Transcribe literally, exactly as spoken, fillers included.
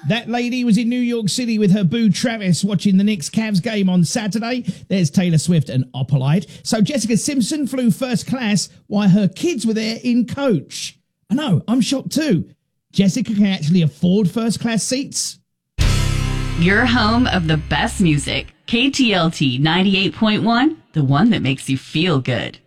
That lady was in New York City with her boo Travis watching the Knicks Cavs game on Saturday. There's Taylor Swift and Opalite. So Jessica Simpson flew first class while her kids were there in coach. I know, I'm shocked too. Jessica can actually afford first class seats. Your home of the best music. K T L T ninety-eight point one, the one that makes you feel good.